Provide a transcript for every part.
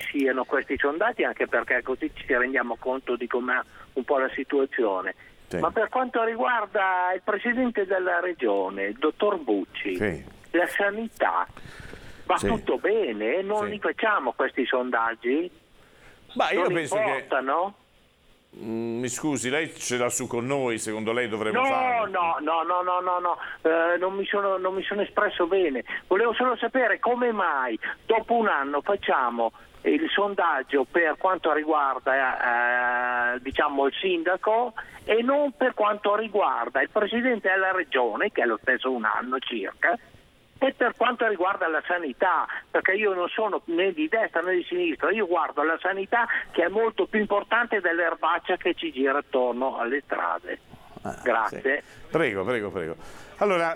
siano questi sondaggi, anche perché così ci rendiamo conto di com'è un po' la situazione. Sì. Ma per quanto riguarda il presidente della regione, il dottor Bucci, Sì. la sanità, va Sì. tutto bene? Non Sì. li facciamo questi sondaggi? Ma io Non penso importano? mi scusi, lei ce l'ha su con noi, secondo lei dovremmo No, farlo? non mi sono espresso bene. Volevo solo sapere come mai dopo un anno facciamo il sondaggio per quanto riguarda diciamo il sindaco e non per quanto riguarda il presidente della regione, che è lo stesso un anno circa, e per quanto riguarda la sanità, perché io non sono né di destra né di sinistra, io guardo la sanità che è molto più importante dell'erbaccia che ci gira attorno alle strade. Grazie. Sì. Prego. Allora,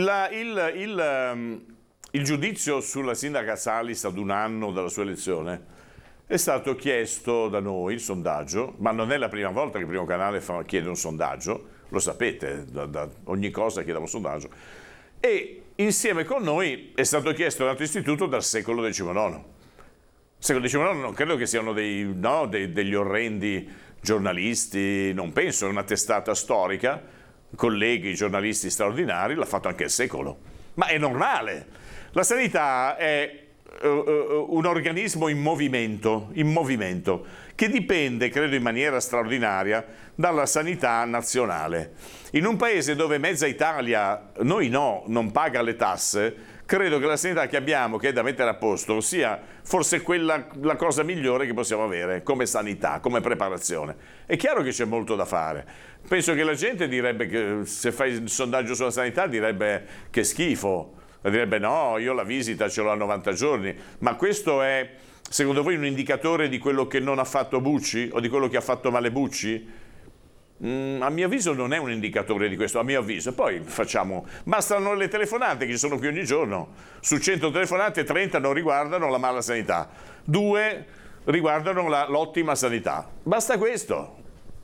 il giudizio sulla sindaca Salis ad un anno dalla sua elezione è stato chiesto da noi, il sondaggio, ma non è la prima volta che il Primo Canale chiede un sondaggio, lo sapete, da ogni cosa chiediamo un sondaggio, e insieme con noi è stato chiesto un altro istituto dal secolo XIX. Secolo XIX non credo che siano degli orrendi giornalisti, non penso, è una testata storica, colleghi giornalisti straordinari, l'ha fatto anche il secolo. Ma è normale. La sanità è un organismo in movimento, che dipende, credo in maniera straordinaria, dalla sanità nazionale. In un paese dove mezza Italia, noi no, non paga le tasse, credo che la sanità che abbiamo, che è da mettere a posto, sia forse la cosa migliore che possiamo avere come sanità, come preparazione. È chiaro che c'è molto da fare. Penso che la gente direbbe che se fai il sondaggio sulla sanità direbbe che schifo, direbbe no, io la visita ce l'ho a 90 giorni, ma questo è secondo voi un indicatore di quello che non ha fatto Bucci o di quello che ha fatto male Bucci? A mio avviso non è un indicatore di questo, a mio avviso. Poi bastano le telefonate che ci sono qui ogni giorno. Su 100 telefonate 30 non riguardano la mala sanità, 2 riguardano l'ottima sanità. Basta questo,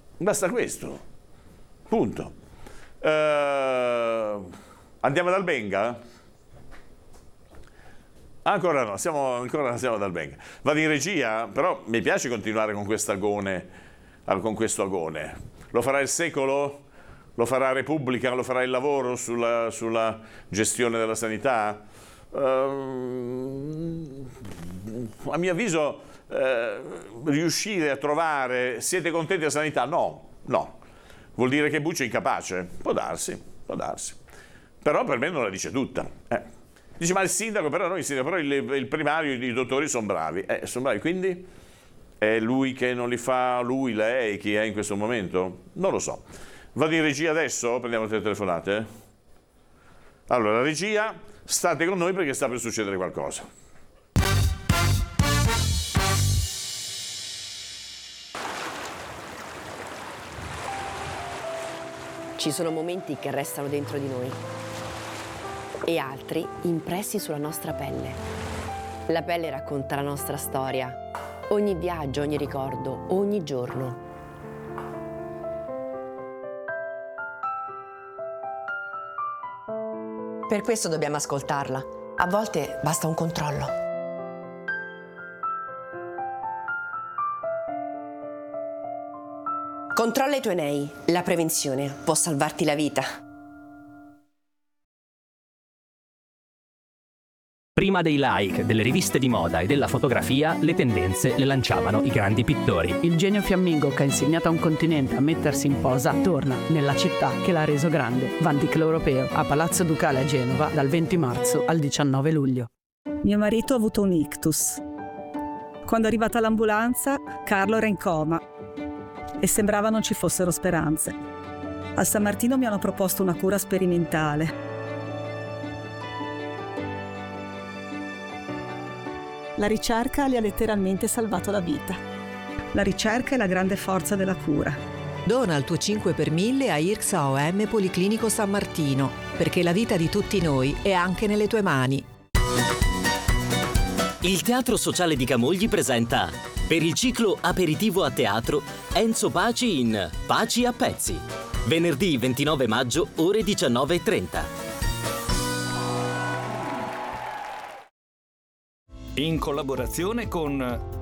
punto. Andiamo ad Albenga? Ancora no, siamo ad Albenga. Vado in regia, però mi piace continuare con questo agone. Lo farà il secolo? Lo farà Repubblica? Lo farà il lavoro sulla gestione della sanità? A mio avviso riuscire a trovare siete contenti della sanità? No. Vuol dire che Bucci è incapace? Può darsi. Però per me non la dice tutta. Dice ma il sindaco, però il primario, i dottori sono bravi. Sono bravi, quindi è lui che non li fa, lei, chi è in questo momento? Non lo so. Vado in regia adesso? Prendiamo le telefonate? Allora, regia, state con noi perché sta per succedere qualcosa. Ci sono momenti che restano dentro di noi e altri impressi sulla nostra pelle. La pelle racconta la nostra storia. Ogni viaggio, ogni ricordo, ogni giorno. Per questo dobbiamo ascoltarla. A volte basta un controllo. Controlla i tuoi nei. La prevenzione può salvarti la vita. Prima dei like, delle riviste di moda e della fotografia, le tendenze le lanciavano i grandi pittori. Il genio fiammingo che ha insegnato a un continente a mettersi in posa torna nella città che l'ha reso grande. Vandyck l'Europeo, a Palazzo Ducale a Genova, dal 20 marzo al 19 luglio. Mio marito ha avuto un ictus. Quando è arrivata l'ambulanza, Carlo era in coma e sembrava non ci fossero speranze. Al San Martino mi hanno proposto una cura sperimentale. La ricerca gli ha letteralmente salvato la vita. La ricerca è la grande forza della cura. Dona il tuo 5 per 1000 a IRCSA OM Policlinico San Martino, perché la vita di tutti noi è anche nelle tue mani. Il Teatro Sociale di Camogli presenta, per il ciclo Aperitivo a teatro, Enzo Paci in Paci a pezzi. Venerdì 29 maggio, ore 19:30. In collaborazione con